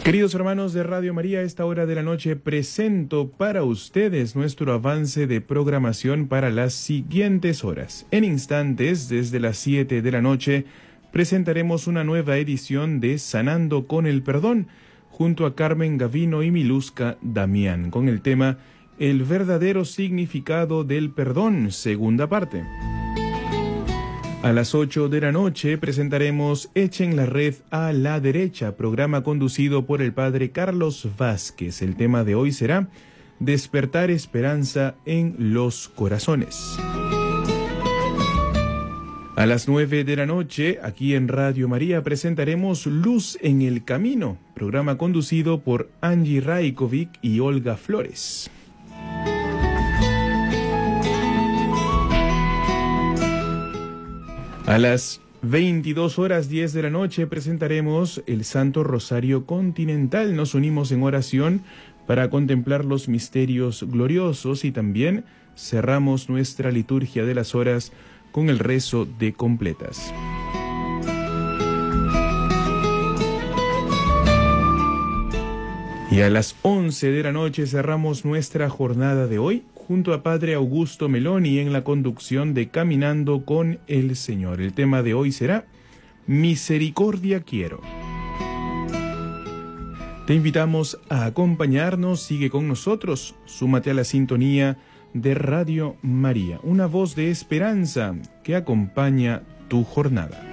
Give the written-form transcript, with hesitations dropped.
Queridos hermanos de Radio María, a esta hora de la noche presento para ustedes nuestro avance de programación para las siguientes horas. En instantes, desde las 7 de la noche, presentaremos una nueva edición de Sanando con el Perdón, junto a Carmen Gavino y Miluska Damián, con el tema El verdadero significado del perdón, segunda parte. A las 8 de la noche presentaremos Echen la red a la derecha, programa conducido por el padre Carlos Vázquez. El tema de hoy será Despertar esperanza en los corazones. A las 9 de la noche, aquí en Radio María, presentaremos Luz en el Camino, programa conducido por Angie Raikovic y Olga Flores. A las 22:10 de la noche presentaremos el Santo Rosario Continental. Nos unimos en oración para contemplar los misterios gloriosos y también cerramos nuestra liturgia de las horas con el rezo de completas. Y a las 11 de la noche cerramos nuestra jornada de hoy junto a Padre Augusto Meloni en la conducción de Caminando con el Señor. El tema de hoy será Misericordia quiero. Te invitamos a acompañarnos, sigue con nosotros, súmate a la sintonía de Radio María, una voz de esperanza que acompaña tu jornada.